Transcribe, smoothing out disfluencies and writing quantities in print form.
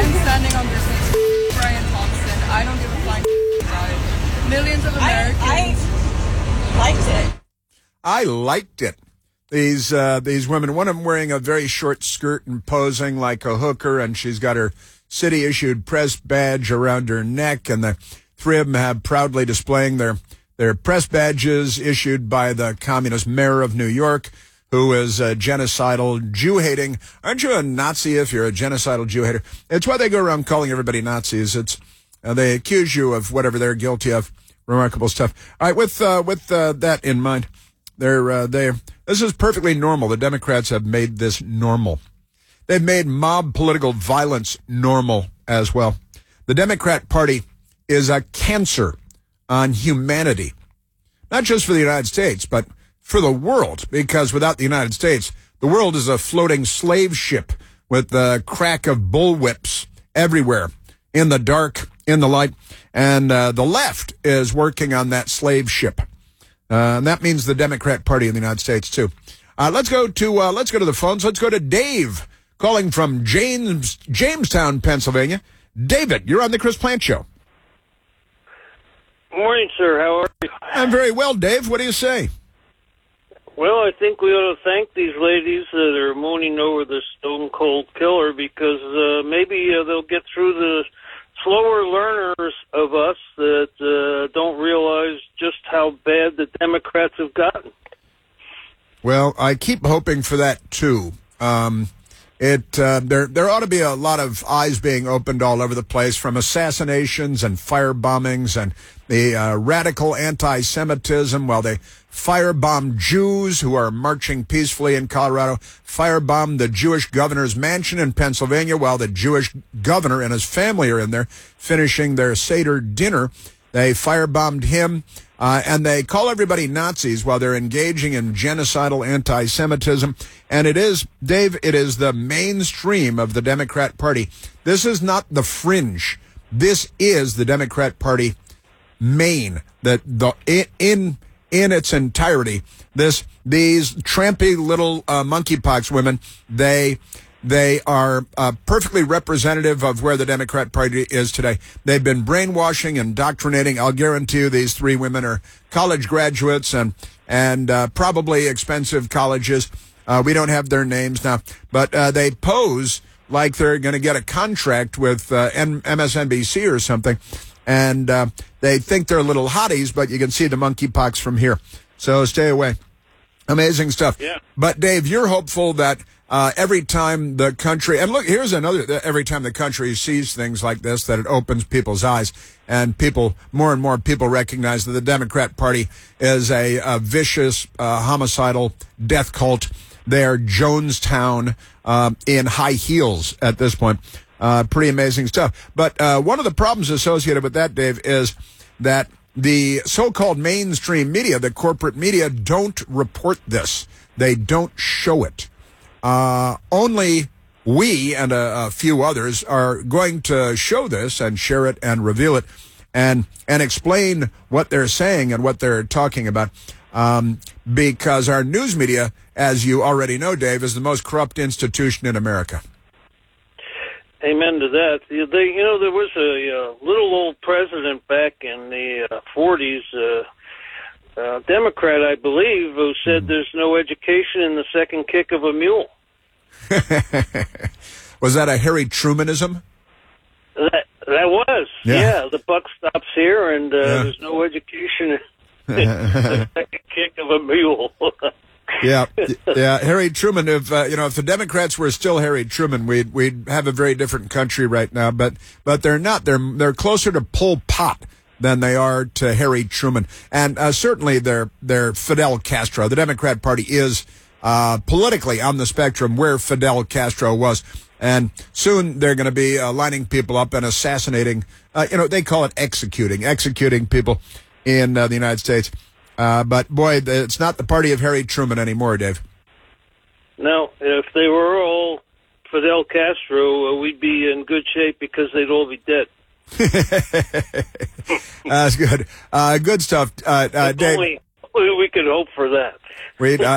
I'm standing on business. Brian Thompson. I don't give a flying about millions of Americans. I liked it. I liked it. These women, one of them wearing a very short skirt and posing like a hooker, and she's got her city-issued press badge around her neck, and the three of them have proudly displaying their press badges issued by the communist mayor of New York, who is a genocidal Jew-hating. Aren't you a Nazi if you're a genocidal Jew-hater? It's why they go around calling everybody Nazis. It's they accuse you of whatever they're guilty of. Remarkable stuff. All right, with that in mind, this is perfectly normal. The Democrats have made this normal. They've made mob political violence normal as well. The Democrat Party is a cancer on humanity, not just for the United States, but for the world, because without the United States, the world is a floating slave ship with the crack of bullwhips everywhere, in the dark, in the light, and the left is working on that slave ship. And that means the Democrat Party in the United States, too. Let's go to the phones. Let's go to Dave, calling from Jamestown, Pennsylvania. David, you're on the Chris Plante Show. Morning, sir. How are you? I'm very well, Dave. What do you say? Well, I think we ought to thank these ladies that are mooning over the stone cold killer, because maybe they'll get through the slower learners of us that don't realize just how bad the Democrats have gotten. Well, I keep hoping for that too. There ought to be a lot of eyes being opened all over the place, from assassinations and fire bombings and the radical anti-Semitism, while they firebomb Jews who are marching peacefully in Colorado, firebomb the Jewish governor's mansion in Pennsylvania while the Jewish governor and his family are in there finishing their Seder dinner. They firebombed him, and they call everybody Nazis while they're engaging in genocidal anti-Semitism. And it is, Dave, it is the mainstream of the Democrat Party. This is not the fringe. This is the Democrat Party main. In its entirety, these trampy little monkeypox women, they are perfectly representative of where the Democrat Party is today. They've been brainwashing, indoctrinating. I'll guarantee you these three women are college graduates and probably expensive colleges. We don't have their names now, but they pose like they're going to get a contract with MSNBC or something. And they think they're little hotties, but you can see the monkeypox from here. So stay away. Amazing stuff. Yeah. But, Dave, you're hopeful that every time the country, and look, here's another, every time the country sees things like this, that it opens people's eyes, and more and more people recognize that the Democrat Party is a vicious, homicidal death cult. They're Jonestown in high heels at this point. Pretty amazing stuff. But one of the problems associated with that, Dave, is that the so-called mainstream media, the corporate media, don't report this. They don't show it. Only we and a few others are going to show this and share it and reveal it and explain what they're saying and what they're talking about. Because our news media, as you already know, Dave, is the most corrupt institution in America. Amen to that. There was a little old president back in the 40s, Democrat, I believe, who said there's no education in the second kick of a mule. Was that a Harry Trumanism? That was. Yeah, the buck stops here, and there's no education in the second kick of a mule. Yeah. Harry Truman. If the Democrats were still Harry Truman, we'd have a very different country right now. But they're not. They're closer to Pol Pot than they are to Harry Truman, and certainly they're Fidel Castro. The Democrat Party is politically on the spectrum where Fidel Castro was, and soon they're going to be lining people up and assassinating. They call it executing people in the United States. But, boy, it's not the party of Harry Truman anymore, Dave. No, if they were all Fidel Castro, we'd be in good shape because they'd all be dead. That's good. Good stuff, Dave. Only we could hope for that.